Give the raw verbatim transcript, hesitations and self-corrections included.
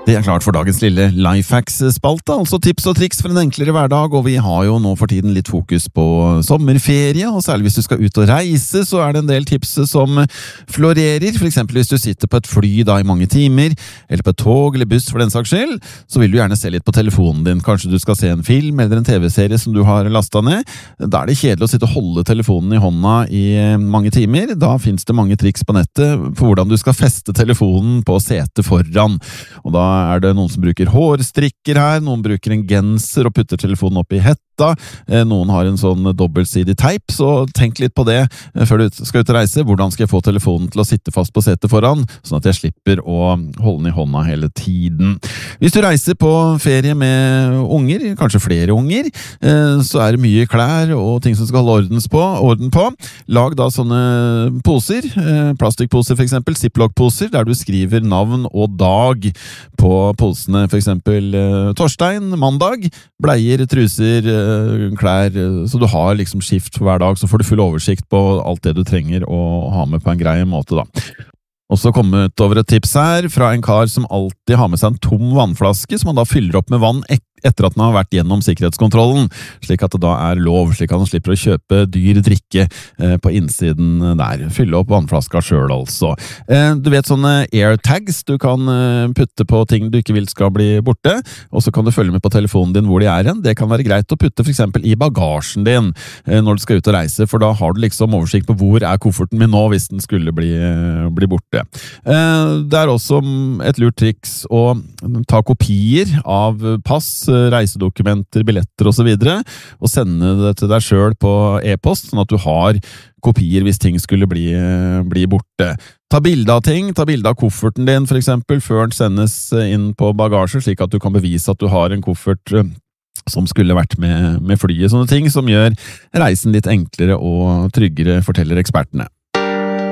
Det er klart for dagens lille Lifehacks-spalte, altså tips og triks for en enklere hverdag, og vi har jo nå for tiden litt fokus på sommerferie, og særlig hvis du skal ut og reise, så er det en del tips som florerer. For eksempel hvis du sitter på et fly da i mange timer, eller på et tog eller buss for den saks skyld, så vil du gjerne se litt på telefonen din. Kanskje du skal se en film eller en tv-serie som du har lastet ned. Da er det kjedelig å sitte og holde telefonen i hånda i mange timer. Da finnes det mange triks på nettet for hvordan du skal feste telefonen på setet foran, og da er det noen som bruker hårstrikker her, noen bruker en genser og putter telefonen opp i hetta, noen har en sånn dobbeltsidig teip, så tenk litt på det før du skal ut og reise. Hvordan skal jeg få telefonen til å sitte fast på setet foran, sånn at jeg slipper å holde den i hånda hele tiden. Hvis du reiser på ferie med unger, kanskje flere unger, så er det mye klær og ting som skal holde ordens på, orden på. Lag da sånne poser, plastikkposer for eksempel, ziplock-poser, der du skriver navn og dag på posene, for eksempel uh, Torstein, mandag, bleier, truser, uh, klær, uh, så du har liksom skift for hver dag, så får du full oversikt på alt det du trenger å ha med på en grei måte da. Og så kommet over et tips her fra en kar som alltid har med seg en tom vannflaske, som han da fyller opp med vann ek etter at den har vært gjennom sikkerhetskontrollen, slik at det da er lov, slik at han slipper å kjøpe dyr drikke eh, på innsiden der. Fylle opp vannflaska selv altså. Eh, du vet sånne airtags du kan eh, putte på ting du ikke vil skal bli borte, og så kan du følge med på telefonen din hvor de er hen. Det kan være greit å putte for eksempel i bagasjen din eh, når du skal ut og reise, for da har du liksom oversikt på hvor er kofferten min nå hvis den skulle bli, eh, bli borte. Eh, det er også et lurt triks å ta kopier av pass, reisedokumenter, billetter og så videre, og sende det til deg selv på e-post, sånn at du har kopier hvis ting skulle bli, bli borte. Ta bilde av ting, ta bilde av kofferten din for eksempel, før den sendes inn på bagasje, slik at du kan bevise at du har en koffert som skulle vært med, med flyet. Sånne ting som gjør reisen litt enklere og tryggere, forteller ekspertene.